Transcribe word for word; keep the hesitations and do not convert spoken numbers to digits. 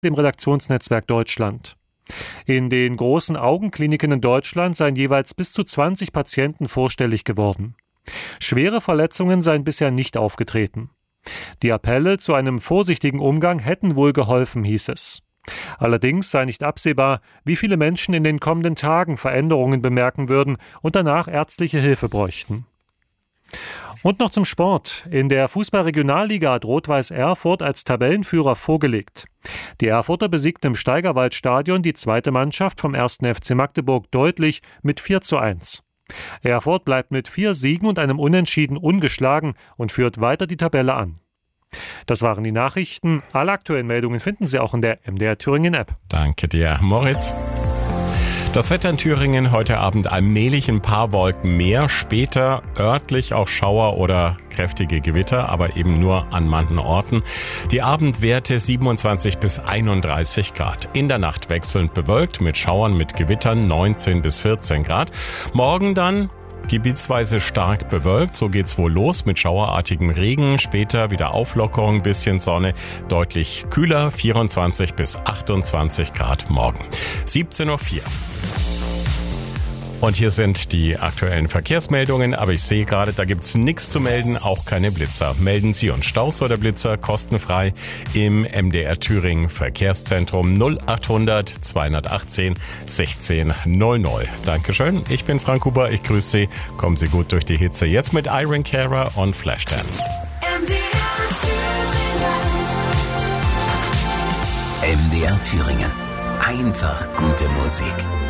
dem Redaktionsnetzwerk Deutschland. In den großen Augenkliniken in Deutschland seien jeweils bis zu zwanzig Patienten vorstellig geworden. Schwere Verletzungen seien bisher nicht aufgetreten. Die Appelle zu einem vorsichtigen Umgang hätten wohl geholfen, hieß es. Allerdings sei nicht absehbar, wie viele Menschen in den kommenden Tagen Veränderungen bemerken würden und danach ärztliche Hilfe bräuchten. Und noch zum Sport. In der Fußball-Regionalliga hat Rot-Weiß Erfurt als Tabellenführer vorgelegt. Die Erfurter besiegten im Steigerwaldstadion die zweite Mannschaft vom ersten F C Magdeburg deutlich mit vier zu eins. Erfurt bleibt mit vier Siegen und einem Unentschieden ungeschlagen und führt weiter die Tabelle an. Das waren die Nachrichten. Alle aktuellen Meldungen finden Sie auch in der M D R Thüringen App. Danke dir, Moritz. Das Wetter in Thüringen heute Abend allmählich ein paar Wolken mehr, später örtlich auch Schauer oder kräftige Gewitter, aber eben nur an manchen Orten. Die Abendwerte siebenundzwanzig bis einunddreißig Grad. In der Nacht wechselnd bewölkt mit Schauern, mit Gewittern neunzehn bis vierzehn Grad. Morgen dann gebietsweise stark bewölkt, so geht's wohl los mit schauerartigem Regen, später wieder Auflockerung, bisschen Sonne, deutlich kühler, vierundzwanzig bis achtundzwanzig Grad morgen. siebzehn Uhr vier. Und hier sind die aktuellen Verkehrsmeldungen, aber ich sehe gerade, da gibt's nichts zu melden, auch keine Blitzer. Melden Sie uns Staus oder Blitzer kostenfrei im M D R Thüringen Verkehrszentrum null achthundert zweihundertachtzehn sechzehn null null. Dankeschön, ich bin Frank Huber, ich grüße Sie, kommen Sie gut durch die Hitze. Jetzt mit Iron Carer und Flashdance. M D R Thüringen. M D R Thüringen. Einfach gute Musik.